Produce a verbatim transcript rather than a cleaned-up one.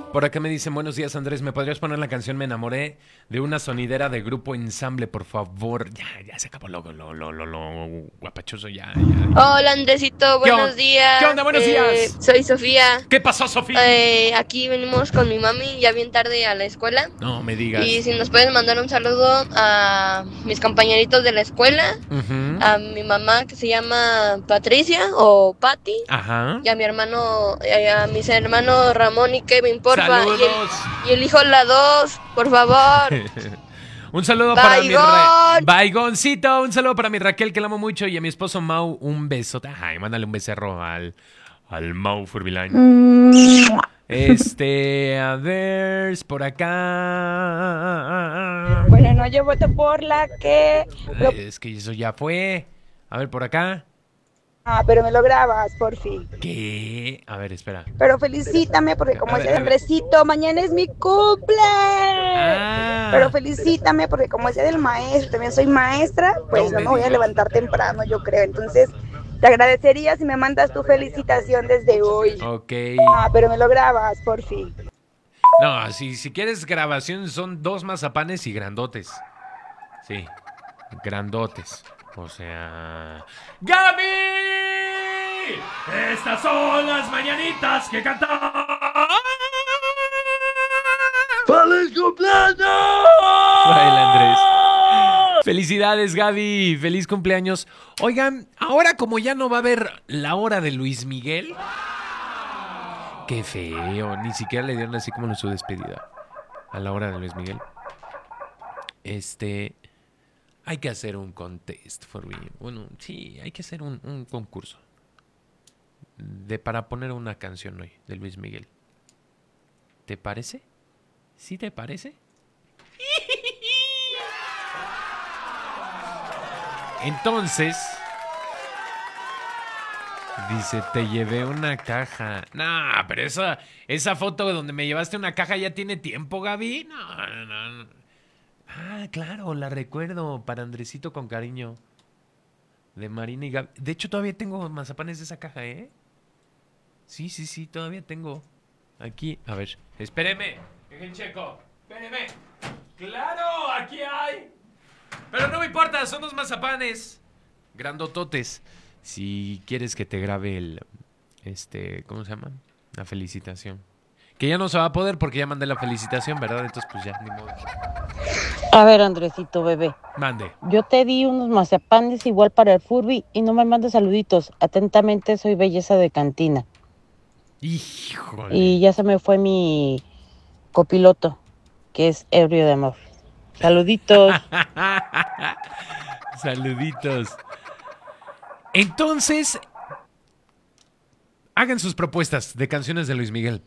Por acá me dicen, buenos días Andrés, ¿me podrías poner la canción Me enamoré de una sonidera de Grupo Ensamble, por favor? Ya, ya se acabó lo, lo, lo, lo, lo guapachoso, ya, ya, ya. Hola Andresito, ¿Qué, buenos on ¿Qué onda? días. Buenos Eh, días. soy Sofía. ¿Qué pasó, Sofía? Eh, aquí venimos con mi mami, ya bien tarde a la escuela. No me Y digas. si nos puedes mandar un saludo a mis compañeritos de la escuela, Uh-huh. a mi mamá que se llama Patricia o Patti, Ajá. y a mi hermano, a mis hermanos Ramón y Kevin, porfa. Y el, Saludos. y el hijo la dos, por favor. Un saludo para mi Ra- Baigón. Baigoncito, un saludo para mi Raquel, que la amo mucho, y a mi esposo Mau, un besote. Ay, mándale un becerro al, al Mau Furbilain. Este, a ver, por acá. Bueno, no, yo voto por la que... Ay, es que eso ya fue. A ver, por acá. Ah, pero me lo grabas, por fin. ¿Qué? A ver, espera. Pero felicítame, porque A como ver, decía a ver. Andresito, mañana es mi cumple. Ah. Pero felicítame, porque como decía del maestro, también soy maestra, pues No no me me voy a digas. levantar temprano, yo creo. Entonces, te agradecería si me mandas tu felicitación desde hoy. Ok. Ah, pero me lo grabas, por fin. No, si, si quieres grabación son dos mazapanes y grandotes. Sí, grandotes. O sea... ¡Gaby! Estas son las mañanitas que cantaba. ¡Feliz cumpleaños! Baila Andrés. Felicidades, Gaby. Feliz cumpleaños. Oigan, ahora como ya no va a haber la hora de Luis Miguel... Qué feo, ni siquiera le dieron así como en su despedida a la hora de Luis Miguel. Este, hay que hacer un contest for me. Bueno, sí, hay que hacer un, un concurso de para poner una canción hoy de Luis Miguel. ¿Te parece? ¿Sí te parece? Entonces, dice, te llevé una caja. Nah, pero esa, esa foto donde me llevaste una caja ya tiene tiempo, Gaby. No, no, no, no. Ah, claro, la recuerdo. Para Andresito con cariño. De Marina y Gaby. De hecho, todavía tengo mazapanes de esa caja, ¿eh? Sí, sí, sí, todavía tengo. Aquí, a ver, espéreme. Dejen checo. Espéreme. ¡Claro! ¡Aquí hay! Pero no me importa, son dos mazapanes. Grandototes. Si quieres que te grabe el... Este, ¿cómo se llama? La felicitación. Que ya no se va a poder porque ya mandé la felicitación, ¿verdad? Entonces pues ya, ni modo. A ver, Andresito, bebé. Mande. Yo te di unos mazapanes igual para el Furby y no me mandes saluditos. Atentamente, soy belleza de cantina. Híjole. Y ya se me fue mi copiloto, que es ebrio de amor. Saluditos. Saluditos. Entonces, hagan sus propuestas de canciones de Luis Miguel.